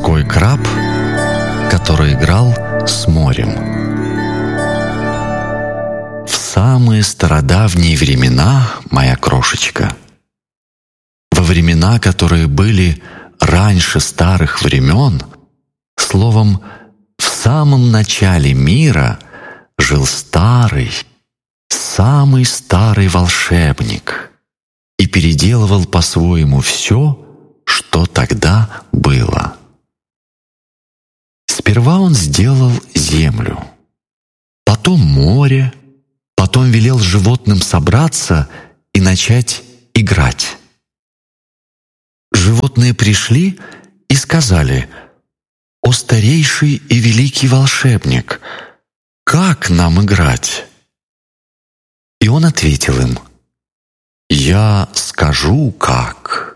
Морской краб, который играл с морем. В самые стародавние времена, моя крошечка, во времена, которые были раньше старых времен, словом, в самом начале мира жил самый старый волшебник и переделывал по-своему все, что тогда было. Сперва он сделал землю, потом море, потом велел животным собраться и начать играть. Животные пришли и сказали: «О старейший и великий волшебник, как нам играть?» И он ответил им: «Я скажу, как».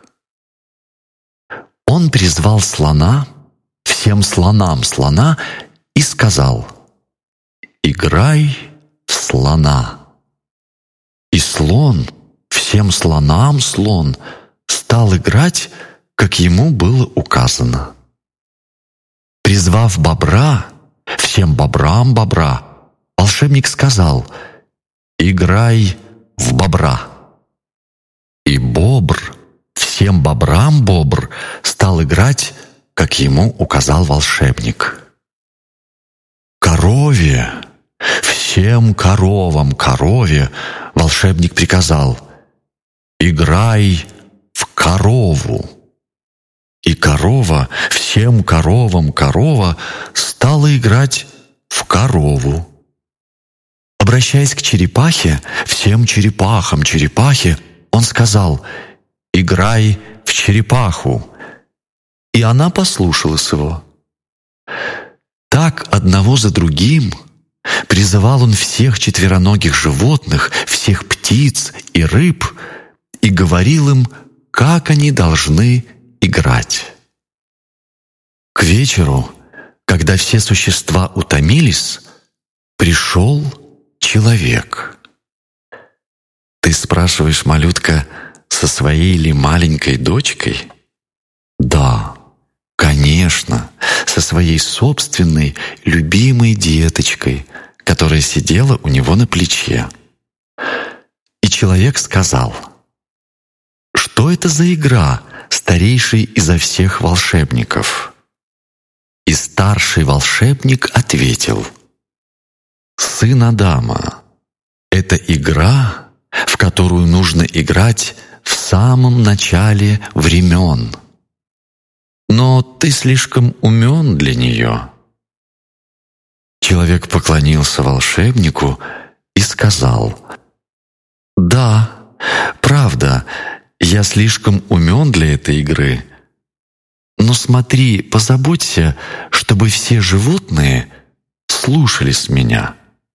Он призвал слона, всем слонам слона, и сказал: «Играй в слона». И слон, всем слонам слон, стал играть, как ему было указано. Призвав бобра, всем бобрам бобра, волшебник сказал: «Играй в бобра». И бобр, всем бобрам бобр, стал играть, как ему указал волшебник. Корове, всем коровам корове, волшебник приказал: «Играй в корову». И корова, всем коровам корова, стала играть в корову. Обращаясь к черепахе, всем черепахам черепахе, он сказал: «Играй в черепаху». И она послушалась его. Так одного за другим призывал он всех четвероногих животных, всех птиц и рыб, и говорил им, как они должны играть. К вечеру, когда все существа утомились, пришел человек. Ты спрашиваешь, малютка, со своей ли маленькой дочкой? Да, конечно, со своей собственной любимой деточкой, которая сидела у него на плече. И человек сказал: «Что это за игра, старейший изо всех волшебников?» И старший волшебник ответил: «Сын Адама, это игра, в которую нужно играть в самом начале времен. Но ты слишком умен для нее». Человек поклонился волшебнику и сказал: «Да, правда, я слишком умен для этой игры. Но смотри, позаботься, чтобы все животные слушались меня».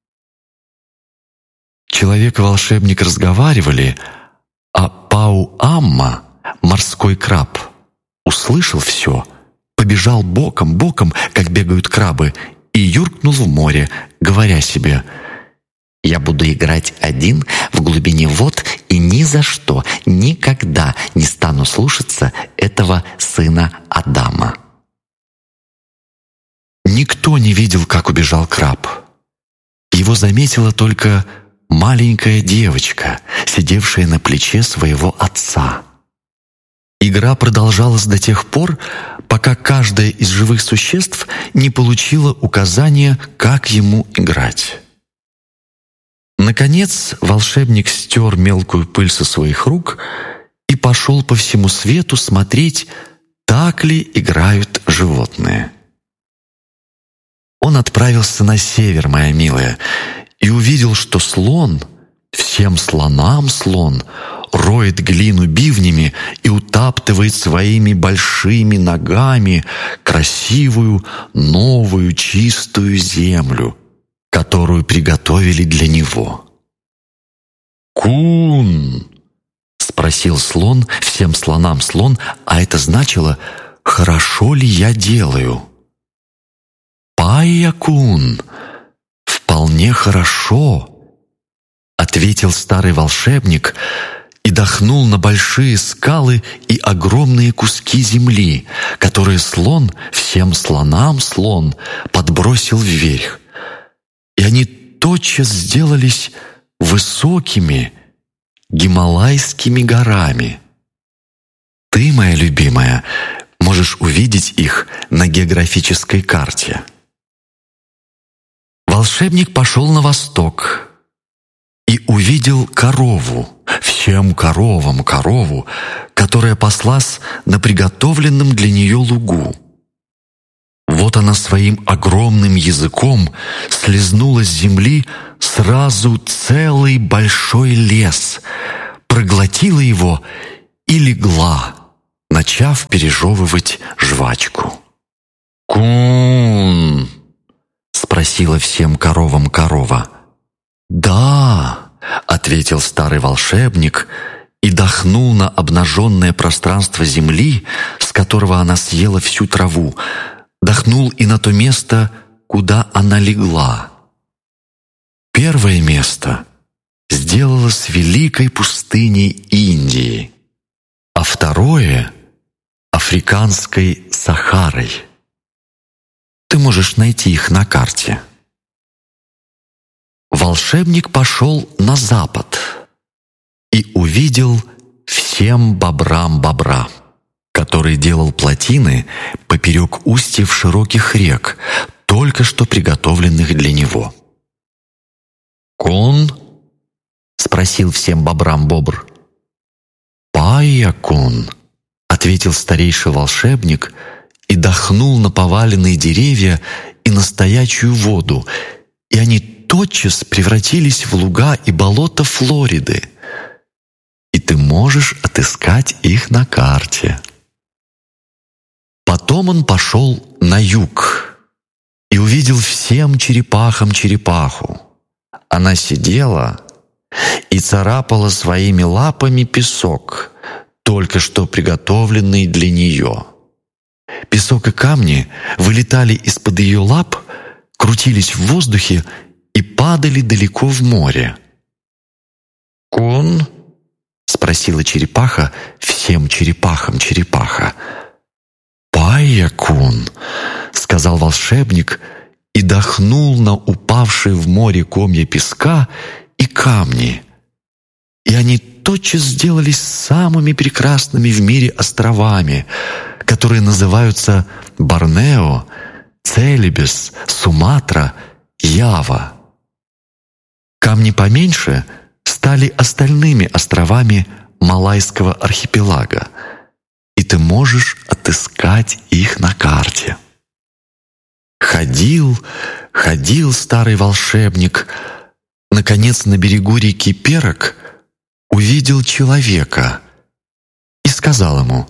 Человек и волшебник разговаривали, а Пау-Амма, морской краб, услышал все, побежал боком, как бегают крабы, и юркнул в море, говоря себе: «Я буду играть один в глубине вод и ни за что, никогда не стану слушаться этого сына Адама». Никто не видел, как убежал краб. Его заметила только маленькая девочка, сидевшая на плече своего отца. Игра продолжалась до тех пор, пока каждое из живых существ не получило указания, как ему играть. Наконец волшебник стер мелкую пыль со своих рук и пошел по всему свету смотреть, так ли играют животные. Он отправился на север, моя милая, и увидел, что слон, всем слонам слон, роет глину бивнями и утаптывает своими большими ногами красивую, новую, чистую землю, которую приготовили для него. «Кун!» — спросил слон, всем слонам слон, а это значило: «Хорошо ли я делаю?» «Пайя-кун! Вполне хорошо!» — ответил старый волшебник и дохнул на большие скалы и огромные куски земли, которые слон, всем слонам слон, подбросил вверх. И они тотчас сделались высокими гималайскими горами. Ты, моя любимая, можешь увидеть их на географической карте. Волшебник пошел на восток и увидел корову, всем коровам корову, которая паслась на приготовленном для нее лугу. Вот она своим огромным языком слезнула с земли сразу целый большой лес, проглотила его и легла, начав пережевывать жвачку. «Кун!» — спросила всем коровам корова. «Да!» — ответил старый волшебник и дохнул на обнаженное пространство земли, с которого она съела всю траву, дохнул и на то место, куда она легла. Первое место сделалось великой пустыней Индии, а второе — африканской Сахарой. Ты можешь найти их на карте. Волшебник пошел на запад и увидел всем бобрам бобра, который делал плотины поперек устьев широких рек, только что приготовленных для него. «Кун?» — спросил всем бобрам бобр. «Пая-кун», — ответил старейший волшебник и дохнул на поваленные деревья и на стоячую воду, и они тотчас превратились в луга и болота Флориды, и ты можешь отыскать их на карте. Потом он пошел на юг и увидел всем черепахам черепаху. Она сидела и царапала своими лапами песок, только что приготовленный для нее. Песок и камни вылетали из-под ее лап, крутились в воздухе и падали далеко в море. «Кун?» — спросила черепаха всем черепахам черепаха. «Пая-кун», — сказал волшебник и дохнул на упавшие в море комья песка и камни. И они тотчас сделались самыми прекрасными в мире островами, которые называются Борнео, Целебес, Суматра, Ява. Камни поменьше стали остальными островами Малайского архипелага, и ты можешь отыскать их на карте. Ходил старый волшебник, наконец на берегу реки Перок увидел человека и сказал ему: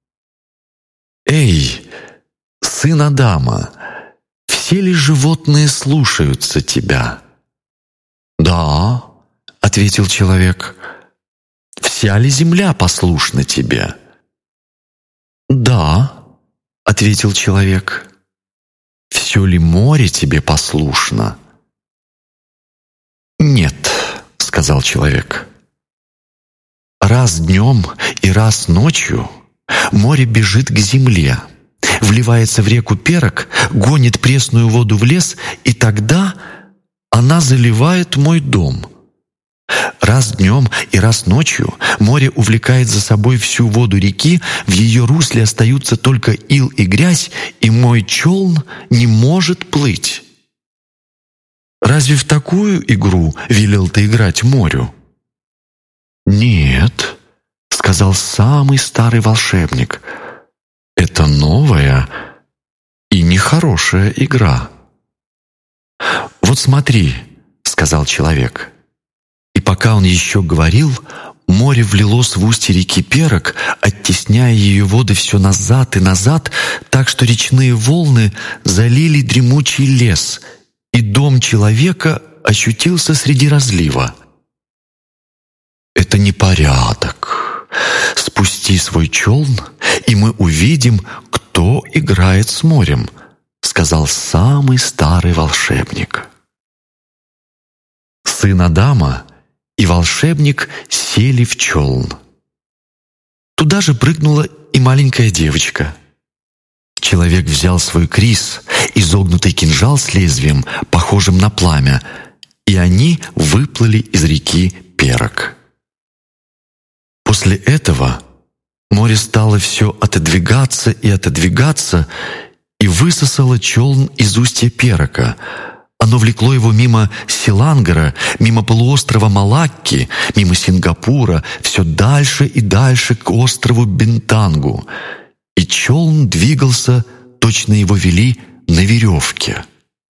«Эй, сын Адама, все ли животные слушаются тебя?» «Да», — ответил человек. «Вся ли земля послушна тебе?» «Да», — ответил человек. «Все ли море тебе послушно?» «Нет», — сказал человек. «Раз днем и раз ночью море бежит к земле, вливается в реку Перок, гонит пресную воду в лес, и тогда она заливает мой дом. Раз днем и раз ночью море увлекает за собой всю воду реки, в ее русле остаются только ил и грязь, и мой челн не может плыть. Разве в такую игру велел ты играть морю?» «Нет», — сказал самый старый волшебник, — «это новая и нехорошая игра». «Вот смотри», — сказал человек. И пока он еще говорил, море влилось в устье реки Перок, оттесняя ее воды все назад и назад, так что речные волны залили дремучий лес, и дом человека ощутился среди разлива. «Это непорядок. Спусти свой челн, и мы увидим, кто играет с морем», — сказал самый старый волшебник. Сын Адама и волшебник сели в челн. Туда же прыгнула и маленькая девочка. Человек взял свой крис, изогнутый кинжал с лезвием, похожим на пламя, и они выплыли из реки Перок. После этого море стало все отодвигаться и отодвигаться, и высосало челн из устья Перока. Оно влекло его мимо Селангара, мимо полуострова Малакки, мимо Сингапура, все дальше и дальше к острову Бинтангу. И челн двигался, точно его вели на веревке.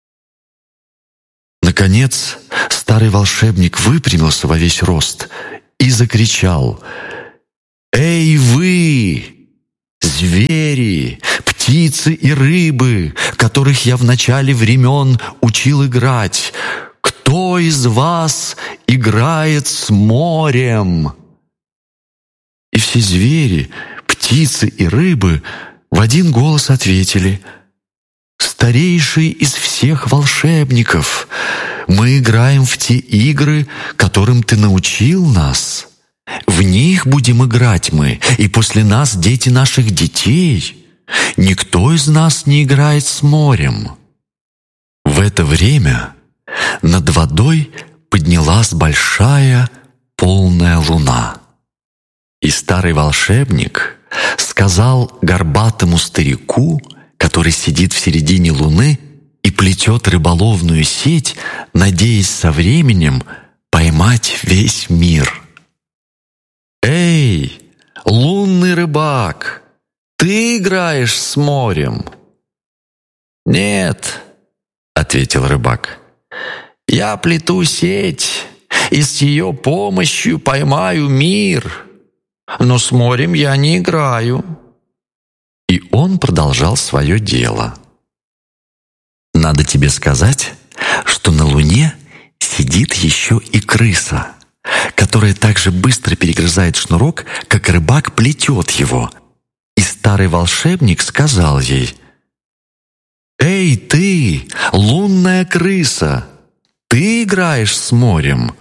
Наконец, старый волшебник выпрямился во весь рост и закричал: «Эй вы, звери, птицы и рыбы, которых я в начале времен учил играть! Кто из вас играет с морем?» И все звери, птицы и рыбы в один голос ответили: «Старейший из всех волшебников, мы играем в те игры, которым ты научил нас. В них будем играть мы, и после нас дети наших детей. Никто из нас не играет с морем». В это время над водой поднялась большая полная луна. И старый волшебник сказал горбатому старику, который сидит в середине луны и плетет рыболовную сеть, надеясь со временем поймать весь мир: «Эй, лунный рыбак, ты играешь с морем?» «Нет», — ответил рыбак, — «я плету сеть, и с ее помощью поймаю мир, но с морем я не играю». И он продолжал свое дело. Надо тебе сказать, что на Луне сидит еще и крыса, которая так же быстро перегрызает шнурок, как рыбак плетет его. И старый волшебник сказал ей: «Эй ты, лунная крыса, ты играешь с морем?»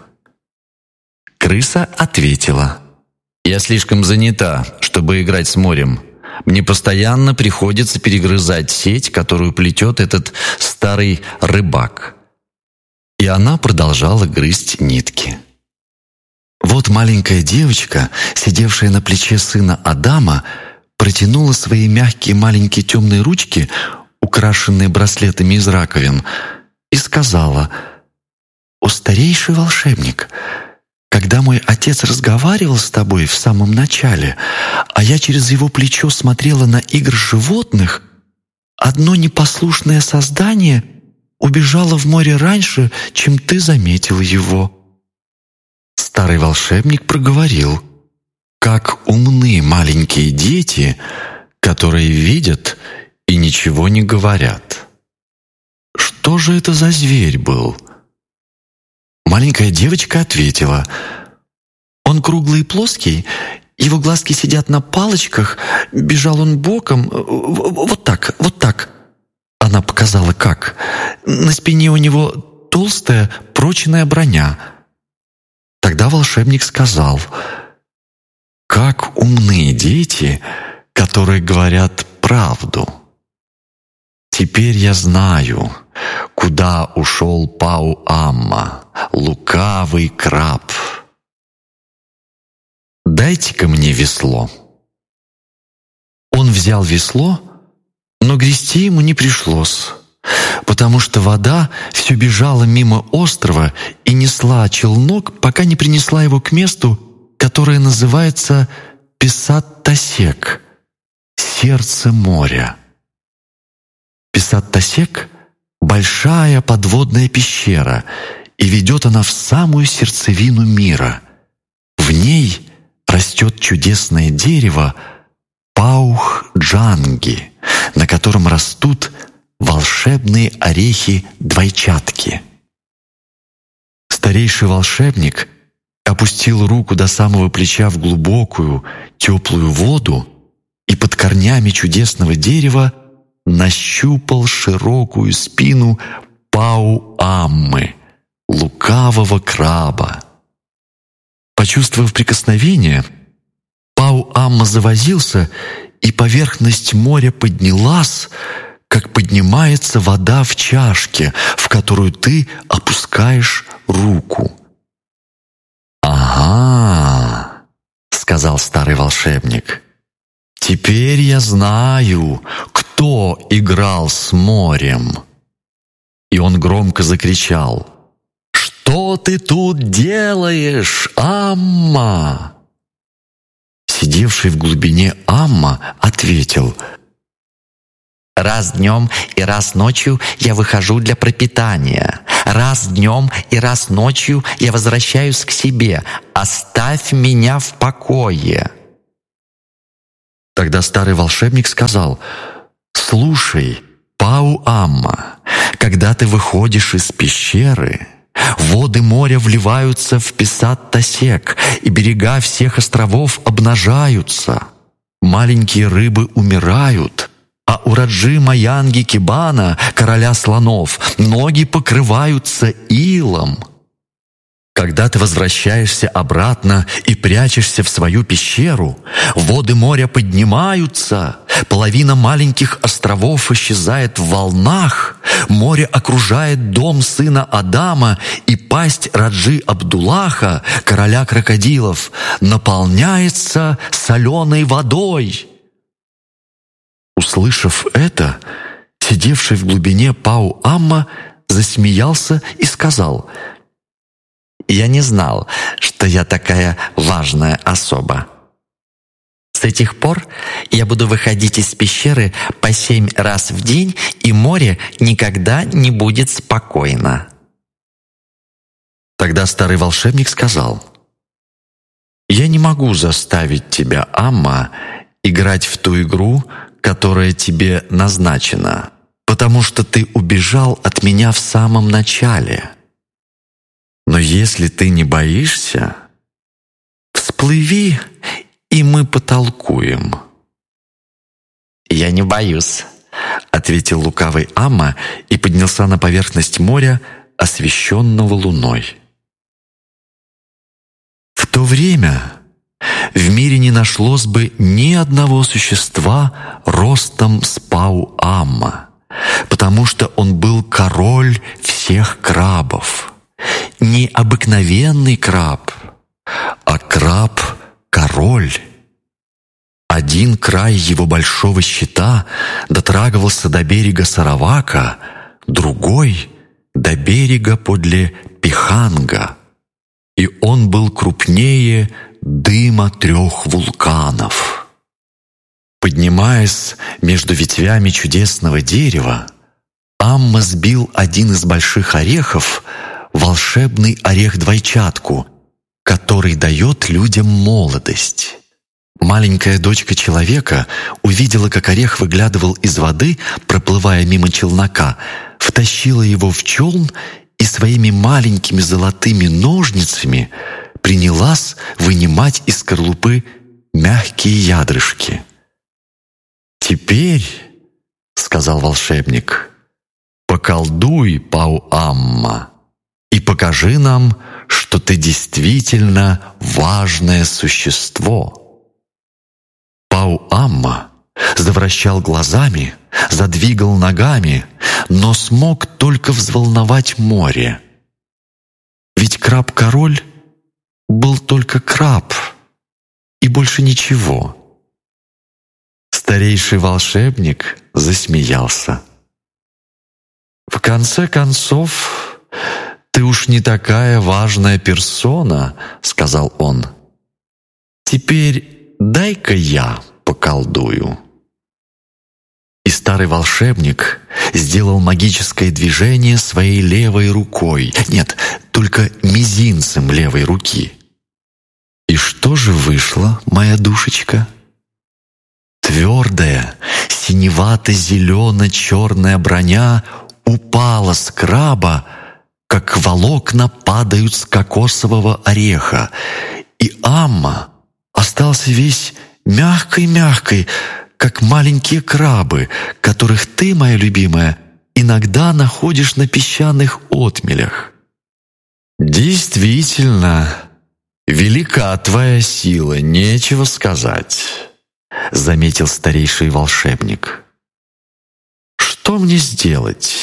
Крыса ответила: «Я слишком занята, чтобы играть с морем. Мне постоянно приходится перегрызать сеть, которую плетет этот старый рыбак». И она продолжала грызть нитки. Вот маленькая девочка, сидевшая на плече сына Адама, протянула свои мягкие маленькие темные ручки, украшенные браслетами из раковин, и сказала: «О, старейший волшебник, когда мой отец разговаривал с тобой в самом начале, а я через его плечо смотрела на игры животных, одно непослушное создание убежало в море раньше, чем ты заметил его». Старый волшебник проговорил: «Как умны маленькие дети, которые видят и ничего не говорят. Что же это за зверь был?» Маленькая девочка ответила: «Он круглый и плоский, его глазки сидят на палочках, бежал он боком, вот так, вот так». Она показала, как. На спине у него толстая, прочная броня. Тогда волшебник сказал: «Как умны дети, которые говорят правду. Теперь я знаю, куда ушел Пау-Амма, лукавый краб. Дайте-ка мне весло». Он взял весло, но грести ему не пришлось, потому что вода все бежала мимо острова и несла челнок, пока не принесла его к месту, которое называется Писат-Тасек, сердце моря. Писат-Тасек — большая подводная пещера, и ведет она в самую сердцевину мира. В ней растет чудесное дерево Паух-Джанги, на котором растут волшебные орехи-двойчатки. Старейший волшебник опустил руку до самого плеча в глубокую, теплую воду и под корнями чудесного дерева нащупал широкую спину Пау-Аммы, лукавого краба. Почувствовав прикосновение, Пау-Амма завозился, и поверхность моря поднялась, как поднимается вода в чашке, в которую ты опускаешь руку. «Ага», — сказал старый волшебник, — «теперь я знаю, кто играл с морем». И он громко закричал: «Что ты тут делаешь, Амма?» Сидевший в глубине Амма ответил: «Раз днем и раз ночью я выхожу для пропитания. Раз днем и раз ночью я возвращаюсь к себе. Оставь меня в покое». Тогда старый волшебник сказал: «Слушай, Пау-Амма, когда ты выходишь из пещеры, воды моря вливаются в Писат-Тасек, и берега всех островов обнажаются. Маленькие рыбы умирают, а у Раджи Маянги Кибана, короля слонов, ноги покрываются илом. Когда ты возвращаешься обратно и прячешься в свою пещеру, воды моря поднимаются, половина маленьких островов исчезает в волнах, море окружает дом сына Адама, и пасть Раджи Абдуллаха, короля крокодилов, наполняется соленой водой». Услышав это, сидевший в глубине Пау-Амма засмеялся и сказал: «Я не знал, что я такая важная особа. С этих пор я буду выходить из пещеры по 7 раз в день, и море никогда не будет спокойно». Тогда старый волшебник сказал: «Я не могу заставить тебя, Амма, играть в ту игру, которая тебе назначена, потому что ты убежал от меня в самом начале. Но если ты не боишься, всплыви, и мы потолкуем». «Я не боюсь», — ответил лукавый Амма и поднялся на поверхность моря, освещенного луной. В то время в мире не нашлось бы ни одного существа ростом с Пау-Амма, потому что он был король всех крабов. Не обыкновенный краб, а краб-король. Один край его большого щита дотрагивался до берега Саравака, другой — до берега подле Пиханга, и он был крупнее дыма 3 вулканов. Поднимаясь между ветвями чудесного дерева, Амма сбил один из больших орехов, волшебный орех-двойчатку, который дает людям молодость. Маленькая дочка человека увидела, как орех выглядывал из воды, проплывая мимо челнока, втащила его в челн и своими маленькими золотыми ножницами принялась вынимать из скорлупы мягкие ядрышки. «Теперь, — сказал волшебник, — поколдуй, Пау-Амма, и покажи нам, что ты действительно важное существо». Пау-Амма завращал глазами, задвигал ногами, но смог только взволновать море. Ведь краб-король был только краб и больше ничего. Старейший волшебник засмеялся. «В конце концов, ты уж не такая важная персона, — сказал он. — Теперь дай-ка я поколдую». И старый волшебник сделал магическое движение своей левой рукой, нет, только мизинцем левой руки. И что же вышло, моя душечка? Твердая, синевато-зелено-черная броня упала с краба, как волокна падают с кокосового ореха, и Амма остался весь мягкой-мягкой, как маленькие крабы, которых ты, моя любимая, иногда находишь на песчаных отмелях. «Действительно, «Велика твоя сила, нечего сказать», — заметил старейший волшебник. «Что мне сделать?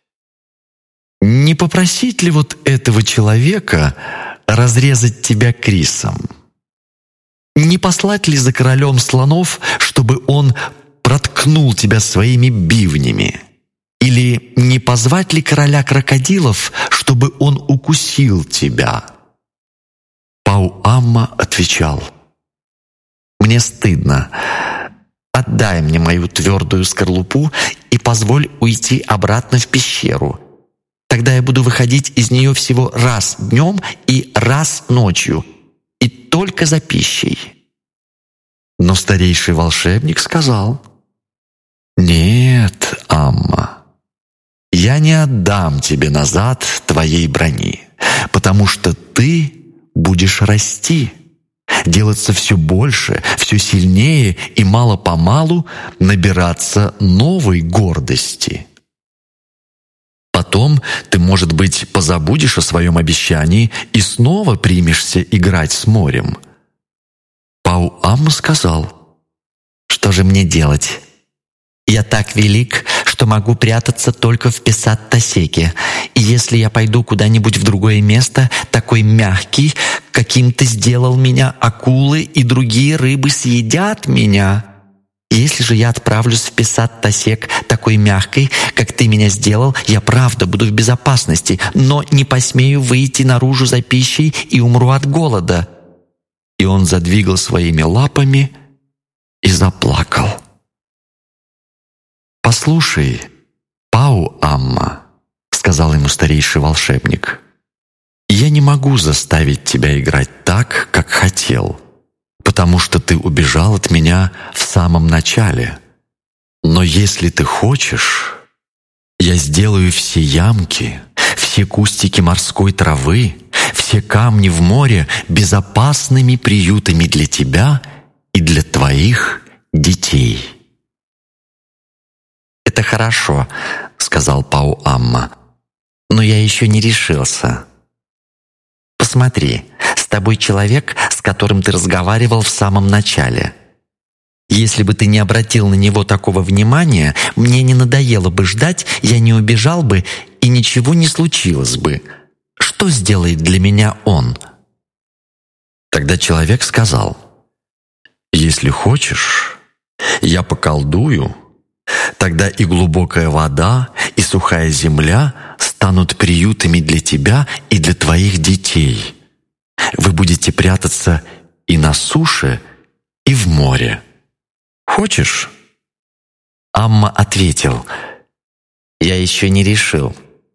Не попросить ли вот этого человека разрезать тебя крисом? Не послать ли за королем слонов, чтобы он проткнул тебя своими бивнями? Или не позвать ли короля крокодилов, чтобы он укусил тебя?» Пау-Амма отвечал: «Мне стыдно. Отдай мне мою твердую скорлупу и позволь уйти обратно в пещеру. Тогда я буду выходить из нее всего раз днем и раз ночью, и только за пищей». Но старейший волшебник сказал: «Нет, Амма, я не отдам тебе назад твоей брони, потому что ты будешь расти, делаться все больше, все сильнее и мало-помалу набираться новой гордости. Потом ты, может быть, позабудешь о своем обещании и снова примешься играть с морем». Пау-Амма сказал: «Что же мне делать? Я так велик, что могу прятаться только в Песат-Тасеке, и если я пойду куда-нибудь в другое место, такой мягкий, каким ты сделал меня, акулы и другие рыбы съедят меня. Если же я отправлюсь в Песат-Тасек такой мягкой, как ты меня сделал, я правда буду в безопасности, но не посмею выйти наружу за пищей и умру от голода». И он задвигал своими лапами и заплакал. «Послушай, Пау-Амма, — сказал ему старейший волшебник, — я не могу заставить тебя играть так, как хотел, потому что ты убежал от меня в самом начале. Но если ты хочешь, я сделаю все ямки, все кустики морской травы, все камни в море безопасными приютами для тебя и для твоих детей». «Это хорошо, — сказал Пау-Амма, — но я еще не решился. Посмотри, с тобой человек, с которым ты разговаривал в самом начале. Если бы ты не обратил на него такого внимания, мне не надоело бы ждать, я не убежал бы, и ничего не случилось бы. Что сделает для меня он?» Тогда человек сказал: «Если хочешь, я поколдую, тогда и глубокая вода, и сухая земля станут приютами для тебя и для твоих детей. Вы будете прятаться и на суше, и в море. Хочешь?» Амма ответил: «Я еще не решил.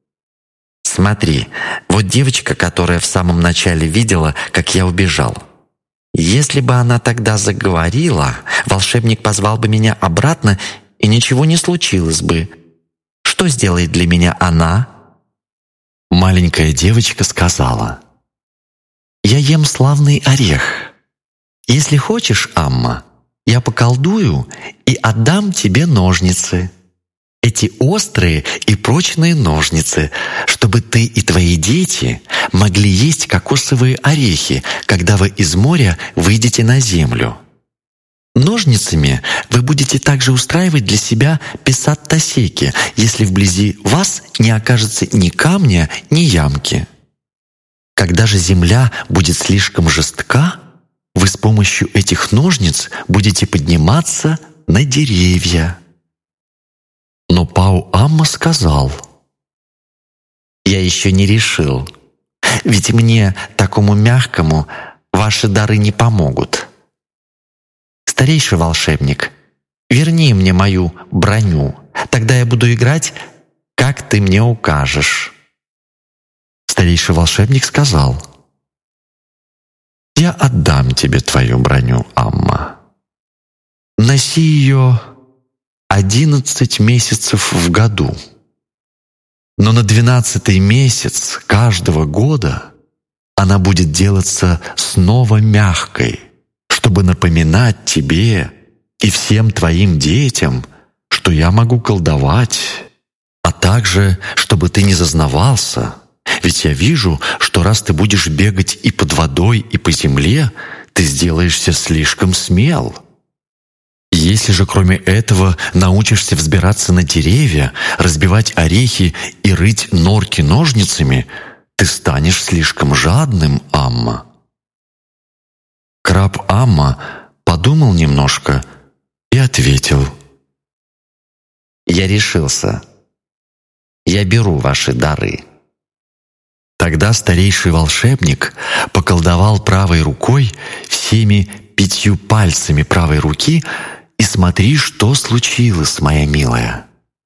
Смотри, вот девочка, которая в самом начале видела, как я убежал. Если бы она тогда заговорила, волшебник позвал бы меня обратно, и ничего не случилось бы. Что сделает для меня она?» Маленькая девочка сказала: «Я ем славный орех. Если хочешь, Амма, я поколдую и отдам тебе ножницы. Эти острые и прочные ножницы, чтобы ты и твои дети могли есть кокосовые орехи, когда вы из моря выйдете на землю. Ножницами вы будете также устраивать для себя Песат-Тасеки, если вблизи вас не окажется ни камня, ни ямки. Когда же земля будет слишком жестка, вы с помощью этих ножниц будете подниматься на деревья». Но Пау-Амма сказал: «Я еще не решил, ведь мне, такому мягкому, ваши дары не помогут. Старейший волшебник, верни мне мою броню, тогда я буду играть, как ты мне укажешь». Старейший волшебник сказал: «Я отдам тебе твою броню, Амма. Носи ее 11 месяцев в году. Но на 12-й месяц каждого года она будет делаться снова мягкой, чтобы напоминать тебе и всем твоим детям, что я могу колдовать, а также, чтобы ты не зазнавался, Ведь я вижу, что раз ты будешь бегать и под водой, и по земле, ты сделаешься слишком смел. Если же кроме этого научишься взбираться на деревья, разбивать орехи и рыть норки ножницами, ты станешь слишком жадным, Амма». Краб Амма подумал немножко и ответил: «Я решился. Я беру ваши дары». Тогда старейший волшебник поколдовал правой рукой всеми 5 пальцами правой руки, и смотри, что случилось, моя милая.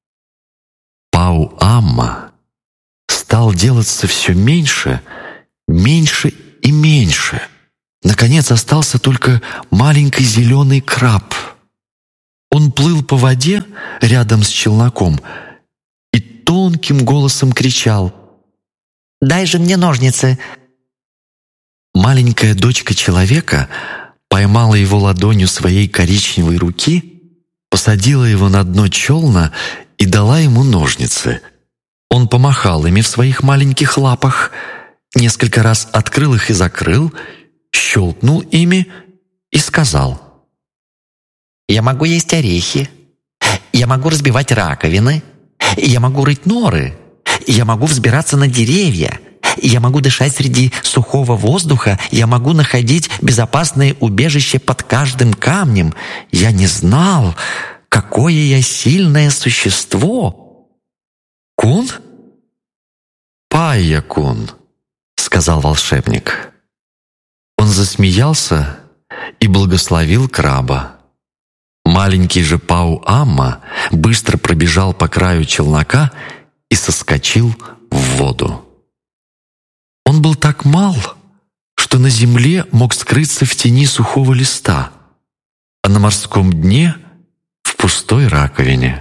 Пау-Амма стал делаться все меньше, меньше и меньше. Наконец остался только маленький зеленый краб. Он плыл по воде рядом с челноком и тонким голосом кричал: «Дай же мне ножницы!» Маленькая дочка человека поймала его ладонью своей коричневой руки, посадила его на дно челна и дала ему ножницы. Он помахал ими в своих маленьких лапах, несколько раз открыл их и закрыл, щелкнул ими и сказал: «Я могу есть орехи, я могу разбивать раковины, я могу рыть норы, я могу взбираться на деревья, я могу дышать среди сухого воздуха, я могу находить безопасное убежище под каждым камнем. Я не знал, какое я сильное существо». «Кун?» «Пайя-кун», — сказал волшебник. Он засмеялся и благословил краба. Маленький же Пау-Амма быстро пробежал по краю челнока и соскочил в воду. Он был так мал, что на земле мог скрыться в тени сухого листа, а на морском дне — в пустой раковине.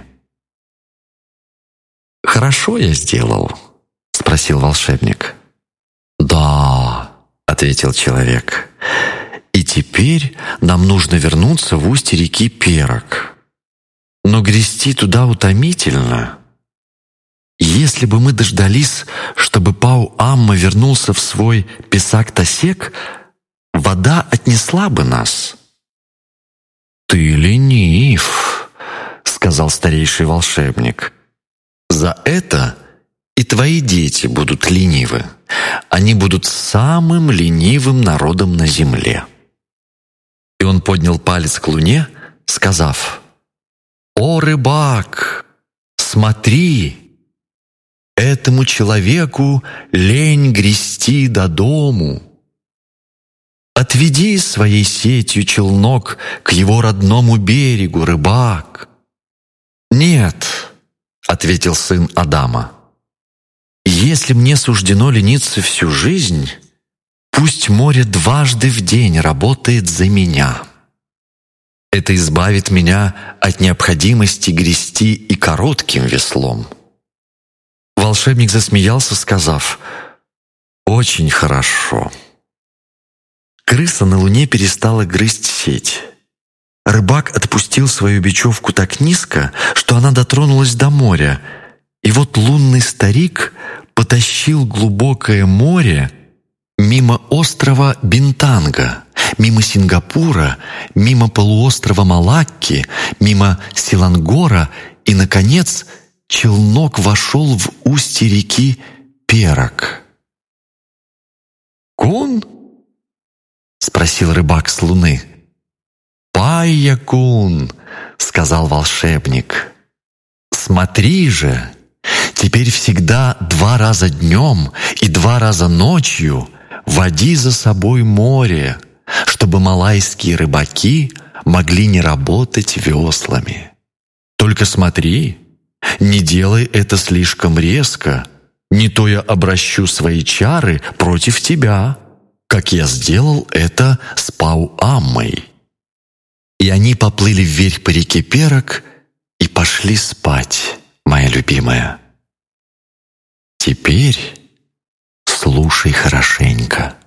«Хорошо я сделал?» — спросил волшебник. «Да», — ответил человек. «И теперь нам нужно вернуться в устье реки Перок. Но грести туда утомительно. Если бы мы дождались, чтобы Пау-Амма вернулся в свой песак-тасек, вода отнесла бы нас». «Ты ленив», — сказал старейший волшебник. «За это и твои дети будут ленивы. Они будут самым ленивым народом на земле». И он поднял палец к луне, сказав: «О, рыбак, смотри! Этому человеку лень грести до дому. Отведи своей сетью челнок к его родному берегу, рыбак». «Нет», — ответил сын Адама, «если мне суждено лениться всю жизнь, пусть море дважды в день работает за меня. Это избавит меня от необходимости грести и коротким веслом». Волшебник засмеялся, сказав: «Очень хорошо». Крыса на луне перестала грызть сеть. Рыбак отпустил свою бечевку так низко, что она дотронулась до моря, и вот лунный старик потащил глубокое море мимо острова Бинтанга, мимо Сингапура, мимо полуострова Малакки, мимо Селангора, и, наконец, челнок вошел в устье реки Перок. «Кун?» — спросил рыбак с луны. «Пайя-кун», — сказал волшебник. «Смотри же, теперь всегда 2 раза днем и 2 раза ночью води за собой море, чтобы малайские рыбаки могли не работать веслами. Только смотри, не делай это слишком резко, не то я обращу свои чары против тебя, как я сделал это с Пау-Аммой». И они поплыли вверх по реке Перок и пошли спать, моя любимая. Теперь слушай хорошенько.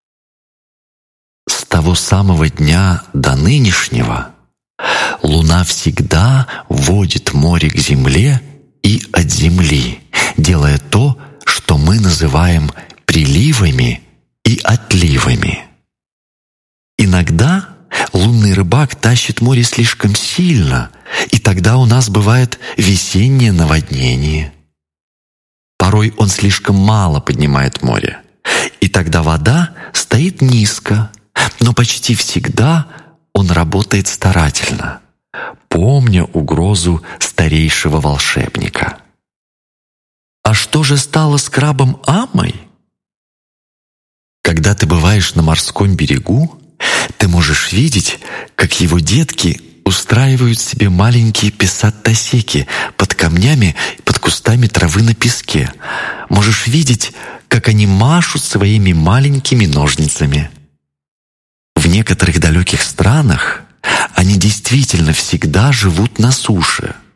С того самого дня до нынешнего луна всегда водит море к земле и от земли, делая то, что мы называем приливами и отливами. Иногда лунный рыбак тащит море слишком сильно, и тогда у нас бывает весеннее наводнение. Порой он слишком мало поднимает море, и тогда вода стоит низко, но почти всегда он работает старательно, помня угрозу старейшего волшебника. А что же стало с крабом Аммой? Когда ты бываешь на морском берегу, ты можешь видеть, как его детки устраивают себе маленькие песат-тосеки под камнями и под кустами травы на песке. Можешь видеть, как они машут своими маленькими ножницами. В некоторых далеких странах они действительно всегда живут на суше,